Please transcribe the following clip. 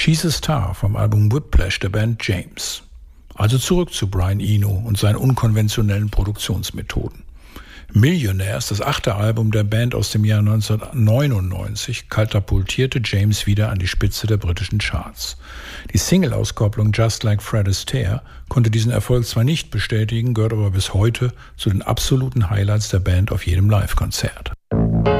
She's a Star vom Album Whiplash der Band James. Also zurück zu Brian Eno und seinen unkonventionellen Produktionsmethoden. Millionaires, das 8. Album der Band aus dem Jahr 1999, katapultierte James wieder an die Spitze der britischen Charts. Die Single-Auskopplung Just Like Fred Astaire konnte diesen Erfolg zwar nicht bestätigen, gehört aber bis heute zu den absoluten Highlights der Band auf jedem Live-Konzert.